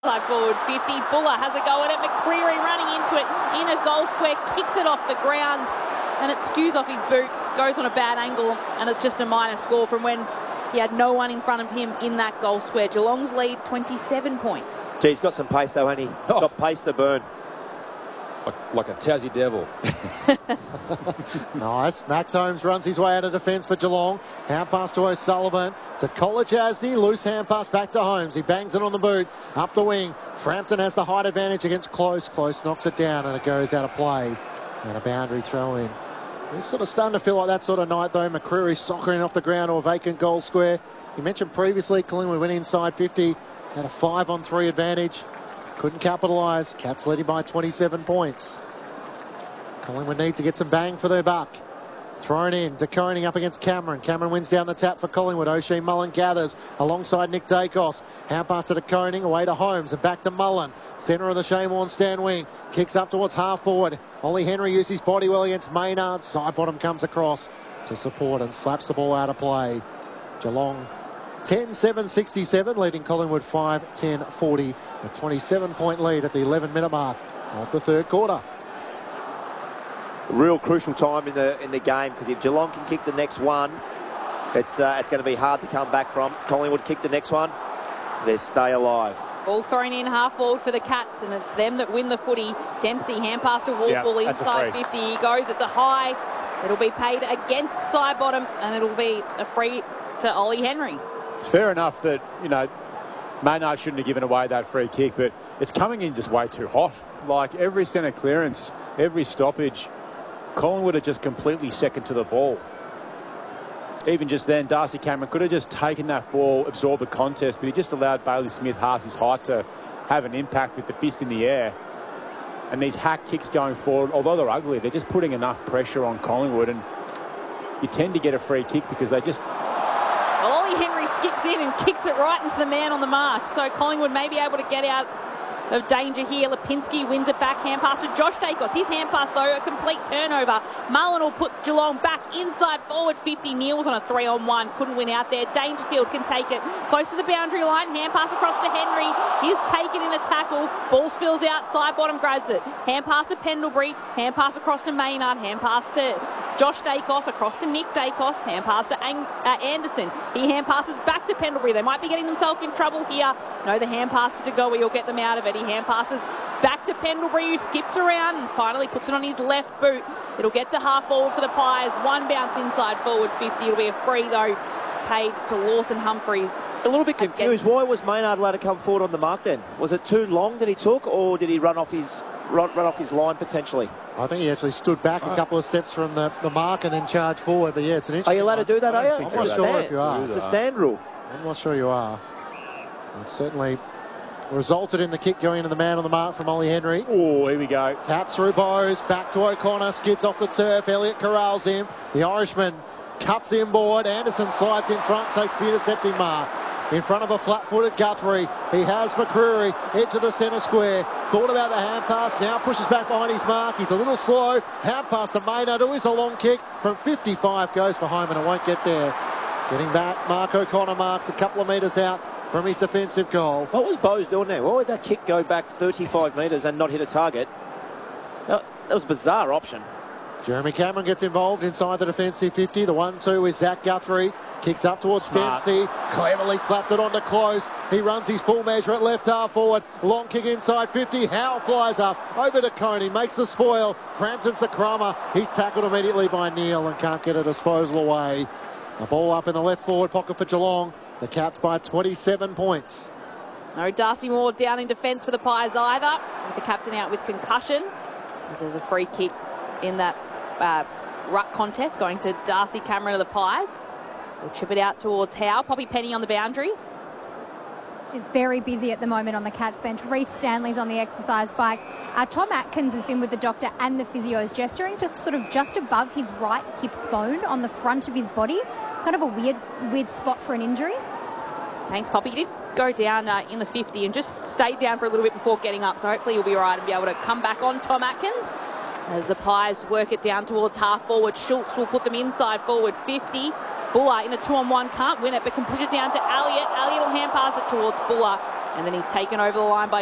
Side forward 50. Buller has a go at it. McCreary running into it in a goal square, kicks it off the ground, and it skews off his boot, goes on a bad angle, and it's just a minor score from when he had no one in front of him in that goal square. Geelong's lead 27 points. Gee, he's got some pace though, hasn't he? Got pace to burn. Like a Tassie devil. Nice. Max Holmes runs his way out of defence for Geelong. Hand pass to O'Sullivan. To Kolodjasny. Loose hand pass back to Holmes. He bangs it on the boot. Up the wing. Frampton has the height advantage against Close. Close knocks it down and it goes out of play. And a boundary throw in. It's sort of starting to feel like that sort of night though. McCreary soccering off the ground or a vacant goal square. You mentioned previously Collingwood went inside 50. Had a 5-on-3 advantage. Couldn't capitalise. Cats leading by 27 points. Collingwood need to get some bang for their buck. Thrown in. De Koning up against Cameron. Cameron wins down the tap for Collingwood. O'Shea Mullen gathers alongside Nick Dacos. Hand pass to De Koning. Away to Holmes and back to Mullen. Centre of the Shane stand wing. Kicks up towards half forward. Ollie Henry used his body well against Maynard. Side bottom comes across to support and slaps the ball out of play. Geelong 10-7-67, leading Collingwood 5-10-40. A 27-point lead at the 11-minute mark of the third quarter. Real crucial time in the game, because if Geelong can kick the next one, it's going to be hard to come back from. Collingwood kick the next one, they stay alive. Ball thrown in half forward for the Cats, and it's them that win the footy. Dempsey hand pass to Warple inside 50. He goes. It's a high. It'll be paid against Sidebottom, and it'll be a free to Ollie Henry. It's fair enough that, you know, Maynard shouldn't have given away that free kick, but it's coming in just way too hot. Like every centre clearance, every stoppage, Collingwood are just completely second to the ball. Even just then, Darcy Cameron could have just taken that ball, absorbed the contest, but he just allowed Bailey Smith half his height to have an impact with the fist in the air. And these hack kicks going forward, although they're ugly, they're just putting enough pressure on Collingwood, and you tend to get a free kick because they just... Well, Ollie Henry skips in and kicks it right into the man on the mark. So Collingwood may be able to get out of danger here. Lipinski wins it back. Hand pass to Josh Dacos. His hand pass, though, a complete turnover. Mullen will put Geelong back inside forward 50. Neils on a 3-on-1. Couldn't win out there. Dangerfield can take it. Close to the boundary line. Hand pass across to Henry. He's taken in a tackle. Ball spills out. Side bottom grabs it. Hand pass to Pendlebury. Hand pass across to Maynard. Hand pass to Josh Dacos. Across to Nick Dacos. Hand pass to Anderson. He hand passes back to Pendlebury. They might be getting themselves in trouble here. No, the hand pass to Degoe will get them out of it. He hand passes back to Pendlebury, who skips around and finally puts it on his left boot. It'll get to half forward for the Pies. One bounce inside forward 50. It'll be a free, though, paid to Lawson Humphries. A little bit confused. Why was Maynard allowed to come forward on the mark then? Was it too long that he took, or did he run off his line potentially? I think he actually stood back a couple of steps from the mark and then charged forward. But yeah, it's an interesting. Are you allowed to do that, are you? I'm not sure if you are. It's a stand rule. I'm not sure you are. It certainly resulted in the kick going into the man on the mark from Ollie Henry. Oh, here we go. Cats through Bowes, back to O'Connor, skids off the turf. Elliott corrals him. The Irishman cuts inboard. Anderson slides in front, takes the intercepting mark. In front of a flat-footed Guthrie. He has McCreary, edge of the centre square. Thought about the hand pass, now pushes back behind his mark. He's a little slow. Hand pass to Maynard, who is a long kick from 55, goes for home and it won't get there. Getting back, Mark O'Connor marks a couple of metres out from his defensive goal. What was Bowes doing there? Why would that kick go back 35 metres and not hit a target? That was a bizarre option. Jeremy Cameron gets involved inside the defensive 50. The 1-2 is Zach Guthrie. Kicks up towards Dempsey. Cleverly slapped it onto Close. He runs his full measure at left half forward. Long kick inside 50. Howe flies up. Over to Coney. Makes the spoil. Frampton's the crummer. He's tackled immediately by Neil and can't get a disposal away. A ball up in the left forward pocket for Geelong. The Cats by 27 points. No Darcy Moore down in defence for the Pies either. With the captain out with concussion. As there's a free kick in that ruck contest going to Darcy Cameron of the Pies. We'll chip it out towards Howe. Poppy Penny on the boundary. Is very busy at the moment on the Cats bench. Reece Stanley's on the exercise bike. Tom Atkins has been with the doctor and the physios, gesturing to sort of just above his right hip bone on the front of his body. Kind of a weird spot for an injury. Thanks, Poppy. He did go down in the 50 and just stayed down for a little bit before getting up, so hopefully he'll be all right and be able to come back on Tom Atkins. As the Pies work it down towards half forward, Schultz will put them inside forward 50. Buller in a 2-on-1 can't win it, but can push it down to Elliott. Elliott will hand pass it towards Buller. And then he's taken over the line by